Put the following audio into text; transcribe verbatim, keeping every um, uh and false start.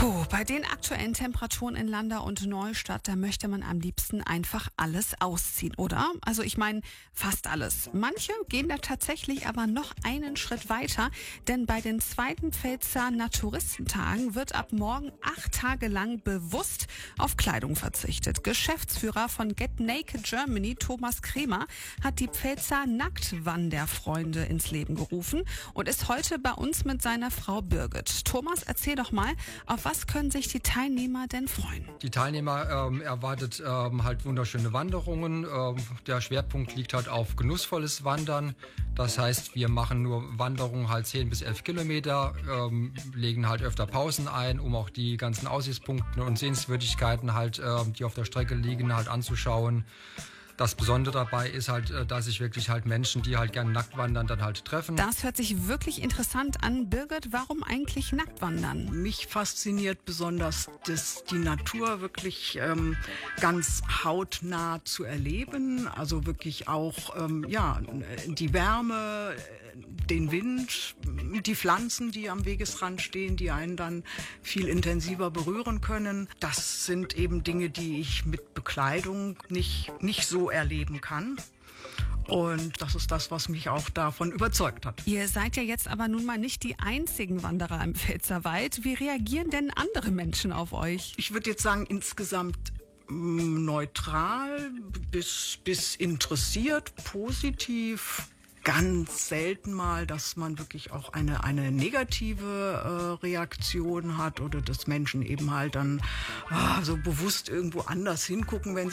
Puh, bei den aktuellen Temperaturen in Landau und Neustadt, da möchte man am liebsten einfach alles ausziehen, oder? Also ich meine, fast alles. Manche gehen da tatsächlich aber noch einen Schritt weiter, denn bei den zweiten Pfälzer Naturistentagen wird ab morgen acht Tage lang bewusst auf Kleidung verzichtet. Geschäftsführer von Get Naked Germany, Thomas Kremer, hat die Pfälzer Nacktwanderfreunde ins Leben gerufen und ist heute bei uns mit seiner Frau Birgit. Thomas, erzähl doch mal, auf was können sich die Teilnehmer denn freuen? Die Teilnehmer ähm, erwartet ähm, halt wunderschöne Wanderungen. Ähm, der Schwerpunkt liegt halt auf genussvolles Wandern. Das heißt, wir machen nur Wanderungen halt zehn bis elf Kilometer, ähm, legen halt öfter Pausen ein, um auch die ganzen Aussichtspunkte und Sehenswürdigkeiten halt, ähm, die auf der Strecke liegen, halt anzuschauen. Das Besondere dabei ist halt, dass sich wirklich halt Menschen, die halt gerne nackt wandern, dann halt treffen. Das hört sich wirklich interessant an. Birgit, warum eigentlich nackt wandern? Mich fasziniert besonders, dass die Natur wirklich ähm, ganz hautnah zu erleben. Also wirklich auch ähm, ja die Wärme, den Wind, die Pflanzen, die am Wegesrand stehen, die einen dann viel intensiver berühren können. Das sind eben Dinge, die ich mit Bekleidung nicht, nicht so erleben kann. Und das ist das, was mich auch davon überzeugt hat. Ihr seid ja jetzt aber nun mal nicht die einzigen Wanderer im Pfälzerwald. Wie reagieren denn andere Menschen auf euch? Ich würde jetzt sagen, insgesamt neutral bis, bis interessiert, positiv. Ganz selten mal, dass man wirklich auch eine eine negative äh, Reaktion hat oder dass Menschen eben halt dann ah, so bewusst irgendwo anders hingucken, wenn